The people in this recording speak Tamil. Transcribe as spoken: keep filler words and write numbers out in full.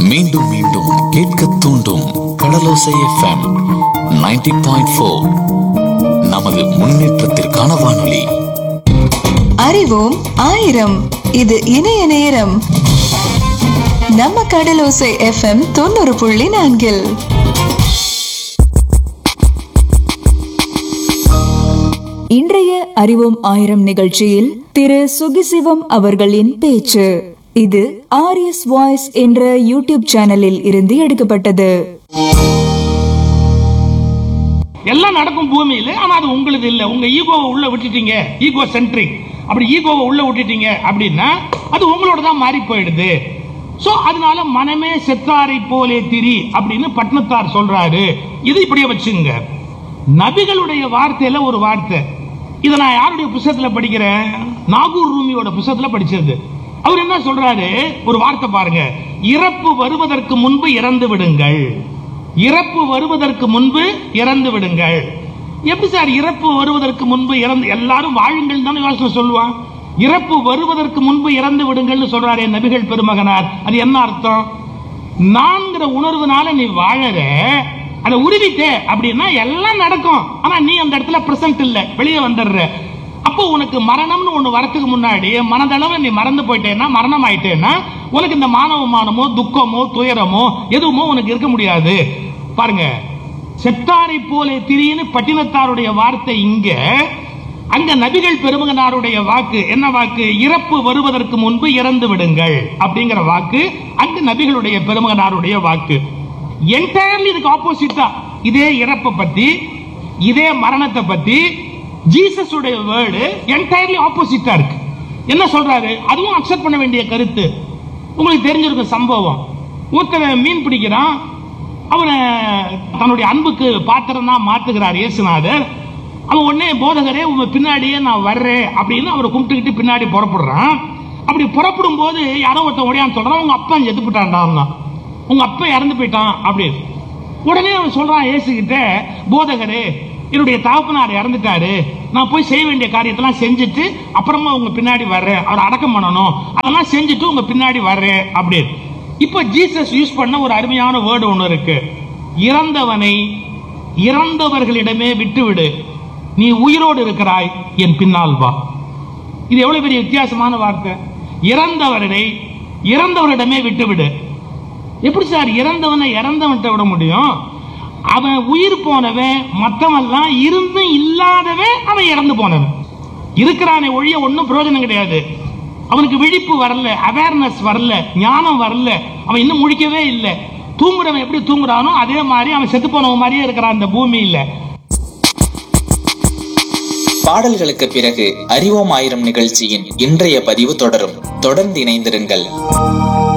மீண்டும் மீண்டும் கேட்க தூண்டும் கடலோசை எஃப்எம் நைன்டி பாயிண்ட் ஃபோர். நமது முன்னேற்றத்திற்கான வானொலி. அறிவோம் ஆயிரம். இது இணைய நேரம். நம்ம கடலோசை எஃப்எம் தொண்ணூறு புள்ளி நான்கில் இன்றைய அறிவோம் ஆயிரம் நிகழ்ச்சியில் திரு சுகிசிவம் அவர்களின் பேச்சு. இது ஆர்எஸ் வாய்ஸ் என்ற யூடியூப் சேனலில் இருந்து எடுக்கப்பட்டது. எல்லாம் நடக்கும் பூமியில, ஆனா அது உங்களுக்கு இல்ல. உங்க ஈகோவை உள்ள விட்டுட்டீங்க, ஈகோ சென்ட்ரிக். அப்படி ஈகோவை உள்ள விட்டுட்டீங்க அப்படின்னா அது உங்களோட தான் மாறி போயிடுது. சோ அதனால மனமே செத்தாரை போலே திரி அப்படின்னு பட்னத்தார் சொல்றாரு. இது இப்படியே வச்சுங்க. நபிகளுடைய வார்த்தையில ஒரு வார்த்தை, இதை நான் யாருடைய புத்தகத்துல படிக்கிறேன், நாகூர் ரூமியோட புத்தகத்துல படிச்சது. அவர் என்ன சொல்றாரு, ஒரு வார்த்தை பாருங்க, இறப்பு வருவதற்கு முன்பு இறந்து விடுங்கள். இறப்பு வருவதற்கு முன்பு இறந்து விடுங்கள். எப்படி சார் இறப்பு வருவதற்கு முன்பு இறந்து, எல்லாரும் வாழுங்கள் தானே யோசனை சொல்லுவான். இறப்பு வருவதற்கு முன்பு இறந்து விடுங்கள்னு சொல்றாரே நபிகள் பெருமகனார், அது என்ன அர்த்தம்? நான்கிற உணர்வுனால நீ வாழற, அதை உருவிட்டே அப்படின்னா எல்லாம் நடக்கும். ஆனா நீ அந்த இடத்துல பிரசன்ட் இல்ல, வெளியே வந்துடுற. அப்போ உனக்கு மரணம்னு ஒண்ணு வரத்துக்கு முன்னாடி மனதளவு நீ மறந்து போயிட்டேன்னா, மரணம் ஆயிட்டேன்னா உனக்கு இந்த மானவமானமோ துக்கமோ துயரமோ எதுவுமோ உனக்கு இருக்க முடியாது. பாருங்க, செத்தாரை போலே திரின்னு பட்டினத்தாருடைய வார்த்தை இங்க, அங்க நபிகள் பெருமகனாருடைய வாக்கு என்ன வாக்கு? இறப்பு வருவதற்கு முன்பு இறந்து விடுங்கள் அப்படிங்கிற வாக்கு அங்க நபிகளுடைய பெருமகனாருடைய வாக்கு. என்டையர்லி இதுக்கு ஆப்போசிட்டா இதே இறப்பை பத்தி, இதே மரணத்தை பத்தி ஜீசஸ் உடைய வேர்டு என்டையர்லி ஆப்போசிட்டா இருக்கு. என்ன சொல்றாரு? அதுவும் அக்செப்ட் பண்ண வேண்டிய கருத்து. உங்களுக்கு தெரிஞ்சிருக்க சம்பவம், ஒருத்தர் மீன் பிடிக்கிறான், அவனை தன்னுடைய அன்புக்கு பாத்திரம் தான் மாத்துகிறார் இயேசுநாதர். அவன் உடனே போதகரே உங்க பின்னாடியே நான் வர்றேன் அப்படின்னு அவரை கும்பிட்டுக்கிட்டு பின்னாடி புறப்படுறான். அப்படி புறப்படும் போது யாரோ ஒருத்தன் உடையான்னு சொல்றான், உங்க அப்பா செத்து போயிட்டான்டா, அவங்க உங்க அப்பா இறந்து போயிட்டான் அப்படின்னு. உடனே அவன் சொல்றான் இயேசு கிட்ட, போதகரே என்னுடைய தகப்பனார் இறந்துட்டாரு, நான் போய் செய்ய வேண்டிய காரியத்தெல்லாம் செஞ்சுட்டு அப்புறமா உங்க பின்னாடி வர்றேன், அவர் அடக்கம் பண்ணணும், அதெல்லாம் செஞ்சுட்டு உங்க பின்னாடி வர்றேன் அப்படின்னு. இப்ப ஜீசஸ் யூஸ் பண்ண ஒரு அருமையான வேர்டு ஒண்ணு இருக்கு, இறந்தவனை இறந்தவர்களிடமே விட்டுவிடு, நீ உயிரோடு இருக்கிறாய், என் பின்னால் வா. இது எவ்வளவு பெரிய வித்தியாசமான வார்த்தை. இறந்தவரை இறந்தவரிடமே விட்டுவிடு. எப்படி சார் இறந்தவனை இறந்தவன்கிட்ட விட முடியும்? அவன் உயிர் போனவன், மற்றவெல்லாம் இருந்தும் இல்லாதவன் அவன் இறந்து போனவன். இருக்கிறானே ஒழிய ஒன்னும் பிரயோஜனம் கிடையாது. அவனுக்கு விழிப்பு வரல, அவேர்னஸ் வரல, ஞானம் வரல, அவன் இன்னும் முழிக்கவே இல்லை. தூங்குறவன் எப்படி தூங்குறானோ அதே மாதிரி அவன் செத்து போனவன் மாதிரியே இருக்கிறான் இந்த பூமியில. பாடல்களுக்கு பிறகு அறிவோம் ஆயிரம் நிகழ்ச்சியின் இன்றைய பதிவு தொடரும். தொடர்ந்து இணைந்திருங்கள்.